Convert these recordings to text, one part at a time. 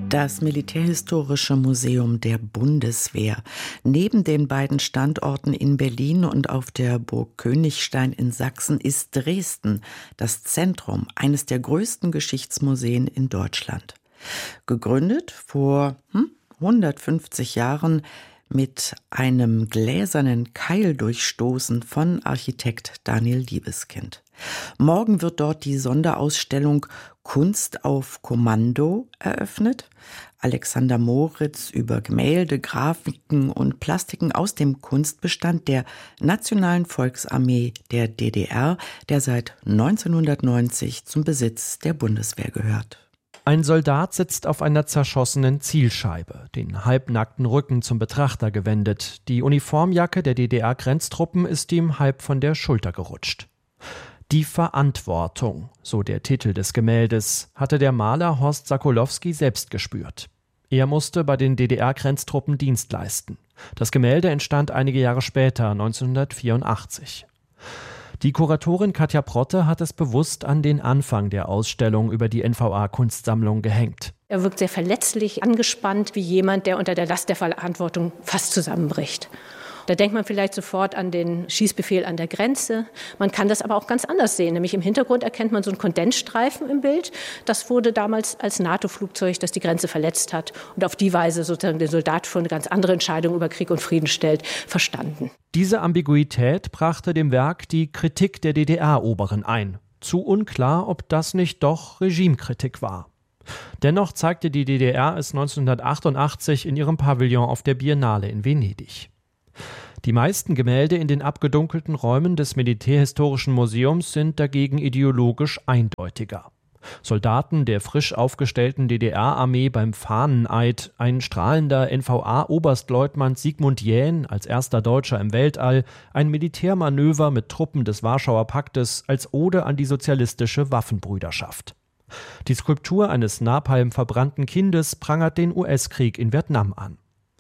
Das Militärhistorische Museum der Bundeswehr. Neben den beiden Standorten in Berlin und auf der Burg Königstein in Sachsen ist Dresden das Zentrum eines der größten Geschichtsmuseen in Deutschland. Gegründet vor 150 Jahren mit einem gläsernen Keildurchstoßen von Architekt Daniel Libeskind. Morgen wird dort die Sonderausstellung Kunst auf Kommando eröffnet. Alexander Moritz über Gemälde, Grafiken und Plastiken aus dem Kunstbestand der Nationalen Volksarmee der DDR, der seit 1990 zum Besitz der Bundeswehr gehört. Ein Soldat sitzt auf einer zerschossenen Zielscheibe, den halbnackten Rücken zum Betrachter gewendet. Die Uniformjacke der DDR-Grenztruppen ist ihm halb von der Schulter gerutscht. Die Verantwortung, so der Titel des Gemäldes, hatte der Maler Horst Sokolowski selbst gespürt. Er musste bei den DDR-Grenztruppen Dienst leisten. Das Gemälde entstand einige Jahre später, 1984. Die Kuratorin Katja Protte hat es bewusst an den Anfang der Ausstellung über die NVA-Kunstsammlung gehängt. Er wirkt sehr verletzlich, angespannt, wie jemand, der unter der Last der Verantwortung fast zusammenbricht. Da denkt man vielleicht sofort an den Schießbefehl an der Grenze. Man kann das aber auch ganz anders sehen. Nämlich im Hintergrund erkennt man so einen Kondensstreifen im Bild. Das wurde damals als NATO-Flugzeug, das die Grenze verletzt hat und auf die Weise sozusagen den Soldat für eine ganz andere Entscheidung über Krieg und Frieden stellt, verstanden. Diese Ambiguität brachte dem Werk die Kritik der DDR-Oberen ein. Zu unklar, ob das nicht doch Regimekritik war. Dennoch zeigte die DDR es 1988 in ihrem Pavillon auf der Biennale in Venedig. Die meisten Gemälde in den abgedunkelten Räumen des Militärhistorischen Museums sind dagegen ideologisch eindeutiger. Soldaten der frisch aufgestellten DDR-Armee beim Fahneneid, ein strahlender NVA-Oberstleutnant Sigmund Jähn als erster Deutscher im Weltall, ein Militärmanöver mit Truppen des Warschauer Paktes als Ode an die sozialistische Waffenbrüderschaft. Die Skulptur eines napalmverbrannten Kindes prangert den US-Krieg in Vietnam an.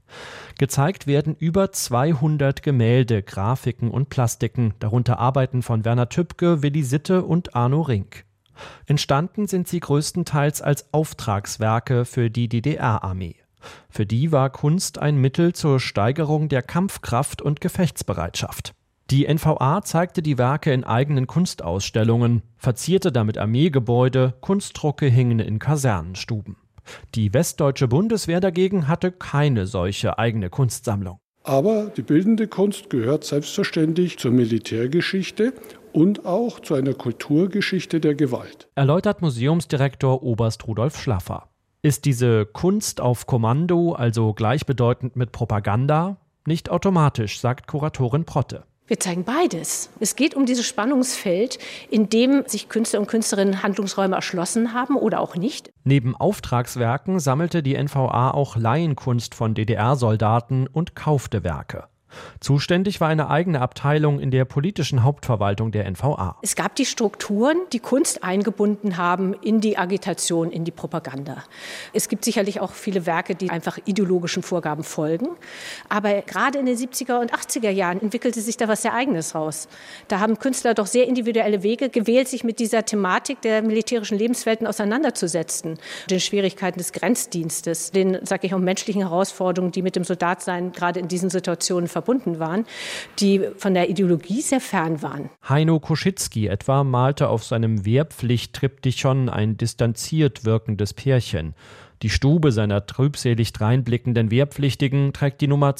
Gezeigt werden über 200 Gemälde, Grafiken und Plastiken, darunter Arbeiten von Werner Tübke, Willi Sitte und Arno Rink. Entstanden sind sie größtenteils als Auftragswerke für die DDR-Armee. Für die war Kunst ein Mittel zur Steigerung der Kampfkraft und Gefechtsbereitschaft. Die NVA zeigte die Werke in eigenen Kunstausstellungen, verzierte damit Armeegebäude, Kunstdrucke hingen in Kasernenstuben. Die westdeutsche Bundeswehr dagegen hatte keine solche eigene Kunstsammlung. Aber die bildende Kunst gehört selbstverständlich zur Militärgeschichte und auch zu einer Kulturgeschichte der Gewalt. Erläutert Museumsdirektor Oberst Rudolf Schlaffer. Ist diese Kunst auf Kommando also gleichbedeutend mit Propaganda? Nicht automatisch, sagt Kuratorin Protte. Wir zeigen beides. Es geht um dieses Spannungsfeld, in dem sich Künstler und Künstlerinnen Handlungsräume erschlossen haben oder auch nicht. Neben Auftragswerken sammelte die NVA auch Laienkunst von DDR-Soldaten und kaufte Werke. Zuständig war eine eigene Abteilung in der politischen Hauptverwaltung der NVA. Es gab die Strukturen, die Kunst eingebunden haben in die Agitation, in die Propaganda. Es gibt sicherlich auch viele Werke, die einfach ideologischen Vorgaben folgen. Aber gerade in den 70er und 80er Jahren entwickelte sich da was sehr Eigenes raus. Da haben Künstler doch sehr individuelle Wege gewählt, sich mit dieser Thematik der militärischen Lebenswelten auseinanderzusetzen. Den Schwierigkeiten des Grenzdienstes, den, sage ich auch, menschlichen Herausforderungen, die mit dem Soldatsein gerade in diesen Situationen verbunden waren, die von der Ideologie sehr fern waren. Heino Koschitzki etwa malte auf seinem Wehrpflicht-Triptychon ein distanziert wirkendes Pärchen. Die Stube seiner trübselig dreinblickenden Wehrpflichtigen trägt die Nummer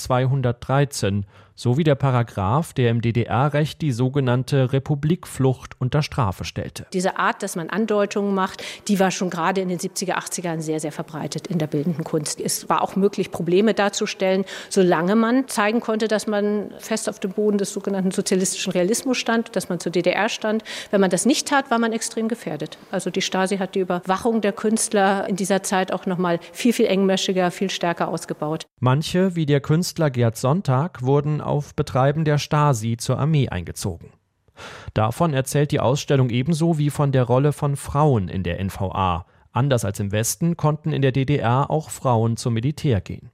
213, sowie der Paragraph, der im DDR-Recht die sogenannte Republikflucht unter Strafe stellte. Diese Art, dass man Andeutungen macht, die war schon gerade in den 70er, 80ern sehr, sehr verbreitet in der bildenden Kunst. Es war auch möglich, Probleme darzustellen, solange man zeigen konnte, dass man fest auf dem Boden des sogenannten sozialistischen Realismus stand, dass man zur DDR stand. Wenn man das nicht tat, war man extrem gefährdet. Also die Stasi hat die Überwachung der Künstler in dieser Zeit auch noch mal viel, viel engmaschiger, viel stärker ausgebaut. Manche, wie der Künstler Gerd Sonntag, wurden auf Betreiben der Stasi zur Armee eingezogen. Davon erzählt die Ausstellung ebenso wie von der Rolle von Frauen in der NVA. Anders als im Westen konnten in der DDR auch Frauen zum Militär gehen.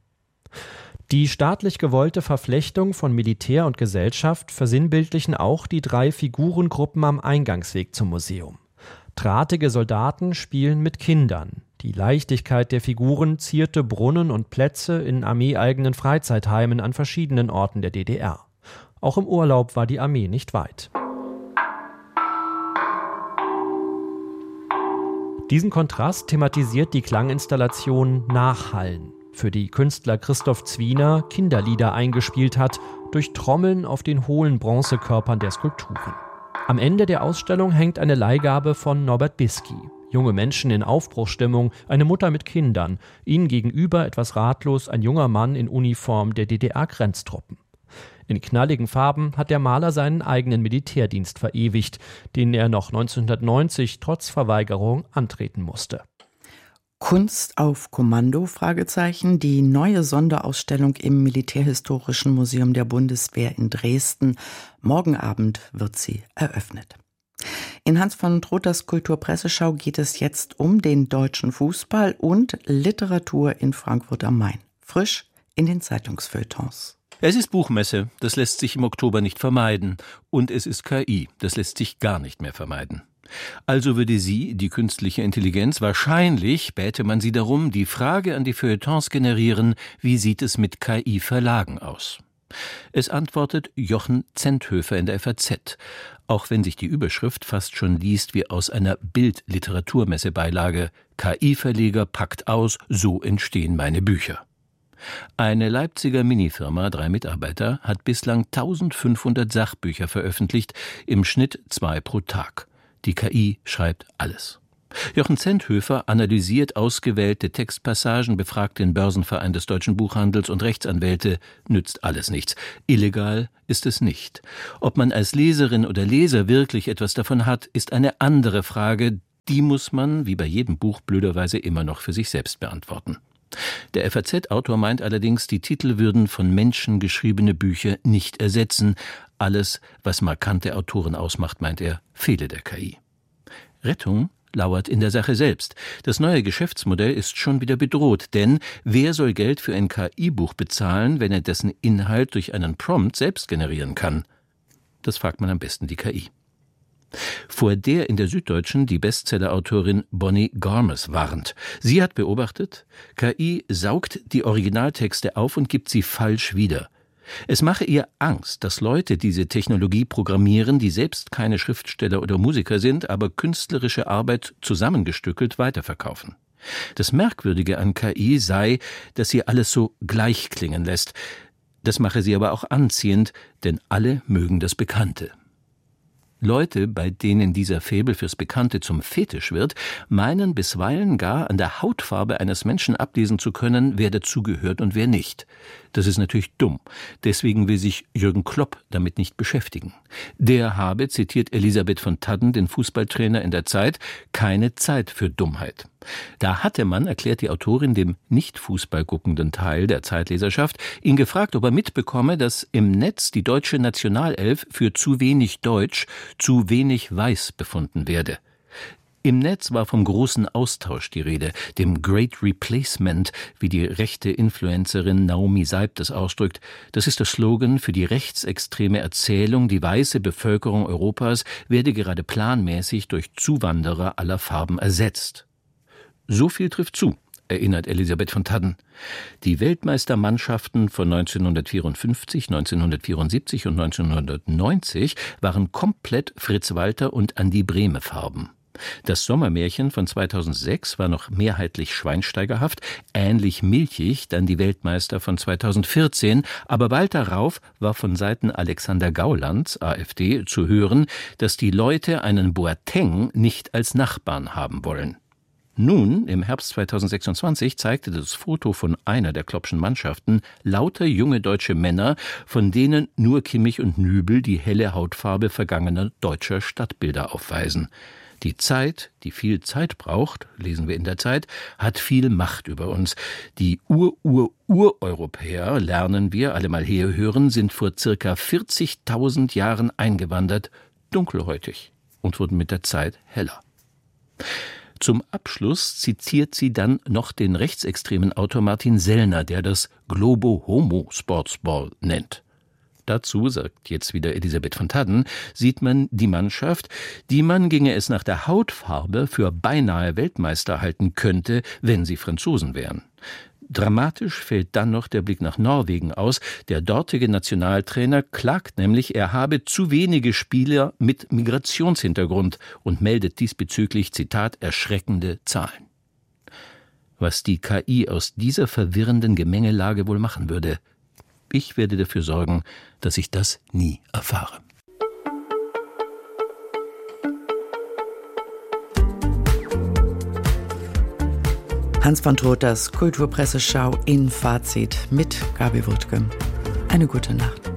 Die staatlich gewollte Verflechtung von Militär und Gesellschaft versinnbildlichen auch die 3 Figurengruppen am Eingangsweg zum Museum. Drahtige Soldaten spielen mit Kindern. Die Leichtigkeit der Figuren zierte Brunnen und Plätze in armeeeigenen Freizeitheimen an verschiedenen Orten der DDR. Auch im Urlaub war die Armee nicht weit. Diesen Kontrast thematisiert die Klanginstallation Nachhallen, für die Künstler Christoph Zwiener Kinderlieder eingespielt hat, durch Trommeln auf den hohlen Bronzekörpern der Skulpturen. Am Ende der Ausstellung hängt eine Leihgabe von Norbert Bisky. Junge Menschen in Aufbruchsstimmung, eine Mutter mit Kindern, ihnen gegenüber etwas ratlos ein junger Mann in Uniform der DDR-Grenztruppen. In knalligen Farben hat der Maler seinen eigenen Militärdienst verewigt, den er noch 1990 trotz Verweigerung antreten musste. Kunst auf Kommando? Die neue Sonderausstellung im Militärhistorischen Museum der Bundeswehr in Dresden. Morgen Abend wird sie eröffnet. In Hans von Trothers Kulturpresseschau geht es jetzt um den deutschen Fußball und Literatur in Frankfurt am Main. Frisch in den Zeitungsfeuilletons. Es ist Buchmesse, das lässt sich im Oktober nicht vermeiden. Und es ist KI, das lässt sich gar nicht mehr vermeiden. Also würde sie, die künstliche Intelligenz, wahrscheinlich, bäte man sie darum, die Frage an die Feuilletons generieren, wie sieht es mit KI-Verlagen aus? Es antwortet Jochen Zenthöfer in der FAZ, auch wenn sich die Überschrift fast schon liest wie aus einer Bild-Literaturmesse-Beilage: KI-Verleger packt aus, so entstehen meine Bücher. Eine Leipziger Minifirma, 3 Mitarbeiter, hat bislang 1500 Sachbücher veröffentlicht, im Schnitt 2 pro Tag. Die KI schreibt alles. Jochen Zenthöfer analysiert ausgewählte Textpassagen, befragt den Börsenverein des deutschen Buchhandels und Rechtsanwälte, nützt alles nichts. Illegal ist es nicht. Ob man als Leserin oder Leser wirklich etwas davon hat, ist eine andere Frage. Die muss man, wie bei jedem Buch, blöderweise immer noch für sich selbst beantworten. Der FAZ-Autor meint allerdings, die Titel würden von Menschen geschriebene Bücher nicht ersetzen. Alles, was markante Autoren ausmacht, meint er, fehle der KI. Rettung lauert in der Sache selbst. Das neue Geschäftsmodell ist schon wieder bedroht, denn wer soll Geld für ein KI-Buch bezahlen, wenn er dessen Inhalt durch einen Prompt selbst generieren kann? Das fragt man am besten die KI. Vor der in der Süddeutschen die Bestsellerautorin Bonnie Garmus warnt. Sie hat beobachtet, KI saugt die Originaltexte auf und gibt sie falsch wieder. Es mache ihr Angst, dass Leute diese Technologie programmieren, die selbst keine Schriftsteller oder Musiker sind, aber künstlerische Arbeit zusammengestückelt weiterverkaufen. Das Merkwürdige an KI sei, dass sie alles so gleich klingen lässt. Das mache sie aber auch anziehend, denn alle mögen das Bekannte. Leute, bei denen dieser Faible fürs Bekannte zum Fetisch wird, meinen bisweilen gar an der Hautfarbe eines Menschen ablesen zu können, wer dazugehört und wer nicht. Das ist natürlich dumm. Deswegen will sich Jürgen Klopp damit nicht beschäftigen. Der habe, zitiert Elisabeth von Tadden, den Fußballtrainer in der Zeit, keine Zeit für Dummheit. Da hatte man, erklärt die Autorin dem nicht Fußball guckenden Teil der Zeitleserschaft, ihn gefragt, ob er mitbekomme, dass im Netz die deutsche Nationalelf für zu wenig Deutsch, zu wenig weiß befunden werde. Im Netz war vom großen Austausch die Rede, dem Great Replacement, wie die rechte Influencerin Naomi Seib das ausdrückt. Das ist der Slogan für die rechtsextreme Erzählung, die weiße Bevölkerung Europas werde gerade planmäßig durch Zuwanderer aller Farben ersetzt. So viel trifft zu, erinnert Elisabeth von Tadden. Die Weltmeistermannschaften von 1954, 1974 und 1990 waren komplett Fritz-Walter und Andi Brehme Farben. Das Sommermärchen von 2006 war noch mehrheitlich schweinsteigerhaft, ähnlich milchig dann die Weltmeister von 2014, aber bald darauf war von Seiten Alexander Gaulands, AfD, zu hören, dass die Leute einen Boateng nicht als Nachbarn haben wollen. Nun, im Herbst 2026, zeigte das Foto von einer der Kloppschen Mannschaften lauter junge deutsche Männer, von denen nur Kimmich und Nübel die helle Hautfarbe vergangener deutscher Stadtbilder aufweisen. Die Zeit, die viel Zeit braucht, lesen wir in der Zeit, hat viel Macht über uns. Die Ur-Europäer, lernen wir, alle mal herhören, sind vor circa 40.000 Jahren eingewandert, dunkelhäutig und wurden mit der Zeit heller. Zum Abschluss zitiert sie dann noch den rechtsextremen Autor Martin Sellner, der das Globo Homo Sportsball nennt. Dazu, sagt jetzt wieder Elisabeth von Thadden, sieht man die Mannschaft, die man, ginge es nach der Hautfarbe, für beinahe Weltmeister halten könnte, wenn sie Franzosen wären. Dramatisch fällt dann noch der Blick nach Norwegen aus. Der dortige Nationaltrainer klagt nämlich, er habe zu wenige Spieler mit Migrationshintergrund und meldet diesbezüglich, Zitat, erschreckende Zahlen. Was die KI aus dieser verwirrenden Gemengelage wohl machen würde, ich werde dafür sorgen, dass ich das nie erfahre. Hans von Troters Kulturpresseschau in Fazit mit Gabi Wuttke. Eine gute Nacht.